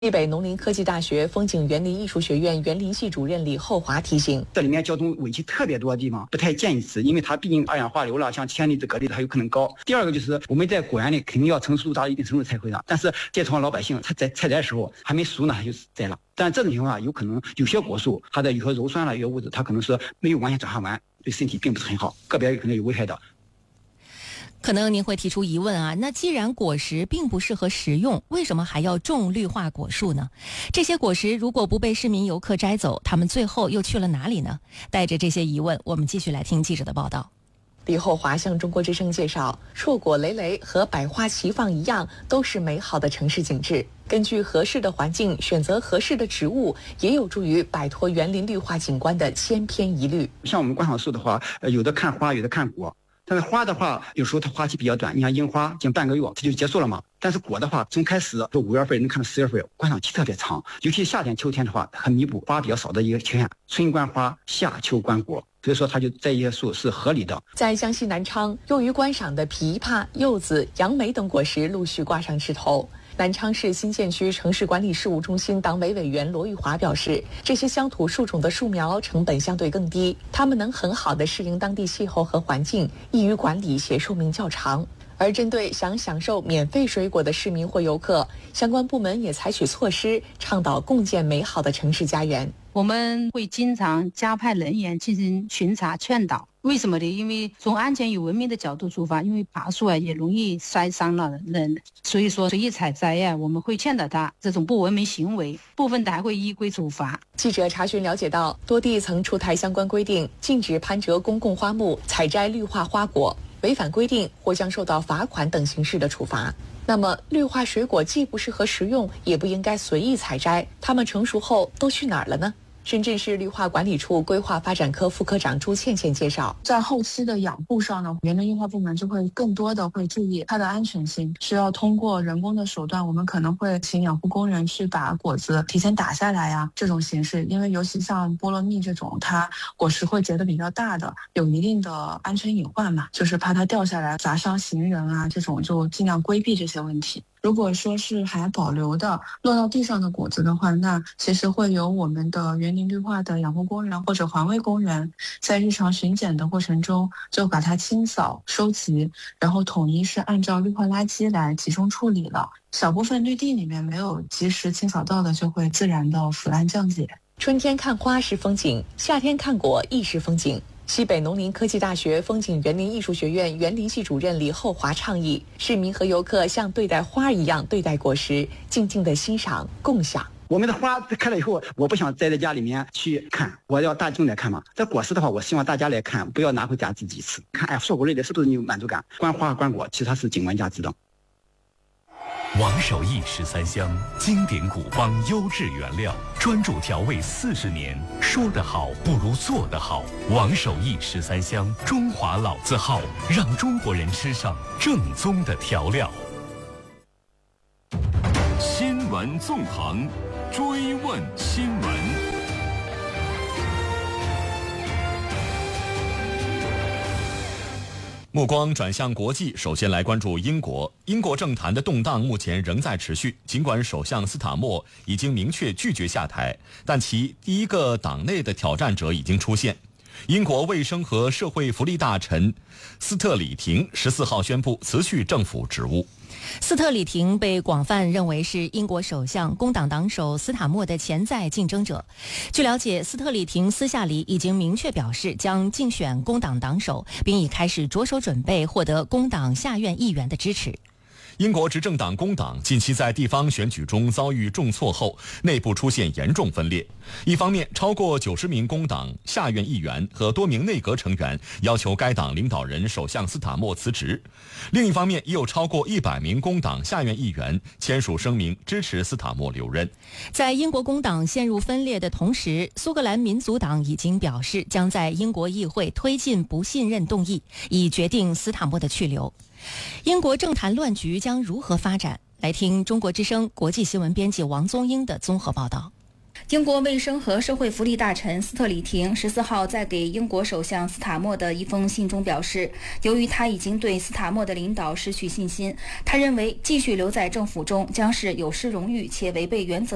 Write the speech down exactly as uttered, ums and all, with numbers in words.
西北农林科技大学风景园林艺术学院园林系主任李厚华提醒， 这里面交通尾气特别多的地方不太建议吃，因为它毕竟二氧化硫了，像铅离子、镉离子还有可能高。第二个就是我们在果园里肯定要成熟度达到一定程度才会的，但是这通常老百姓他在采摘的时候还没熟呢，他就摘了。但这种情况下，有可能有些果树它的有些鞣酸了、有些物质，它可能是没有完全转化完，对身体并不是很好，个别可能有危害的。 可能您会提出疑问啊，那既然果实并不适合食用，为什么还要种绿化果树呢？这些果实如果不被市民游客摘走，他们最后又去了哪里呢？带着这些疑问，我们继续来听记者的报道。 李厚华向中国之声介绍，硕果累累和百花齐放一样，都是美好的城市景致。根据合适的环境选择合适的植物，也有助于摆脱园林绿化景观的千篇一律。 像我们观赏树的话，有的看花，有的看果。但是花的话，有时候它花期比较短，你像樱花，近半个月它就结束了嘛。但是果的话，从开始从五月份能看到十月份，观赏期特别长。尤其夏天、秋天的话，很弥补花比较少的一个缺陷。春观花，夏秋观果，所以说它就这些树是合理的。 在江西南昌，用于观赏的枇杷、柚子、杨梅等果实陆续挂上枝头。南昌市新建区城市管理事务中心党委委员罗玉华表示，这些乡土树种的树苗成本相对更低，它们能很好地适应当地气候和环境，易于管理，且寿命较长。而针对想享受免费水果的市民或游客，相关部门也采取措施，倡导共建美好的城市家园。 我们会经常加派人员进行巡查劝导。为什么呢？因为从安全与文明的角度出发，因为爬树啊也容易摔伤了人，所以说随意采摘呀、啊，我们会劝导他这种不文明行为，部分的还会依规处罚。 记者查询了解到，多地曾出台相关规定，禁止攀折公共花木、采摘绿化花果，违反规定或将受到罚款等形式的处罚。那么，绿化水果既不适合食用，也不应该随意采摘，它们成熟后都去哪儿了呢？深圳市绿化管理处规划发展科副科长朱倩倩介绍， 在后期的养护上呢，园林绿化部门就会更多的会注意它的安全性，需要通过人工的手段，我们可能会请养护工人去把果子提前打下来呀、啊，这种形式，因为尤其像菠萝蜜这种，它果实会结得比较大的，有一定的安全隐患嘛，就是怕它掉下来砸伤行人啊，这种就尽量规避这些问题。如果说是还保留的落到地上的果子的话，那其实会由我们的园林绿化的养护工人或者环卫工人在日常巡检的过程中就把它清扫收集，然后统一是按照绿化垃圾来集中处理了。小部分绿地里面没有及时清扫到的，就会自然的腐烂降解。 春天看花是风景，夏天看果亦是风景。西北农林科技大学风景园林艺术学院园林系主任李厚华倡议，市民和游客像对待花一样对待果实，静静地欣赏共享。 我们的花开了以后，我不想栽在家里面去看，我要大众来看嘛。这果实的话，我希望大家来看，不要拿回家自己吃。看，哎，硕果累累，是不是你有满足感？观花观果，其实它是景观价值的。 王守义十三香，经典古方，优质原料，专注调味四十年。说得好不如做得好。王守义十三香，中华老字号，让中国人吃上正宗的调料。 新闻纵横，追问新闻。 目光转向国际，首先来关注英国。英国政坛的动荡目前仍在持续，尽管首相斯塔默已经明确拒绝下台，但其第一个党内的挑战者已经出现。英国卫生和社会福利大臣斯特里廷十四号宣布辞去政府职务。 斯特里廷被广泛认为是英国首相工党党首斯塔默的潜在竞争者。据了解，斯特里廷私下里已经明确表示将竞选工党党首，并已开始着手准备获得工党下院议员的支持。 英国执政党工党近期在地方选举中遭遇重挫后，内部出现严重分裂。一方面，超过九十名工党下院议员和多名内阁成员要求该党领导人首相斯塔默辞职；另一方面，也有超过一百名工党下院议员签署声明支持斯塔默留任。 在英国工党陷入分裂的同时，苏格兰民族党已经表示将在英国议会推进不信任动议，以决定斯塔默的去留。英国政坛乱局将如何发展？来听中国之声国际新闻编辑王宗英的综合报道。 英国卫生和社会福利大臣斯特里廷十四号在给英国首相斯塔默的一封信中表示，由于他已经对斯塔默的领导失去信心，他认为继续留在政府中将是有失荣誉且违背原则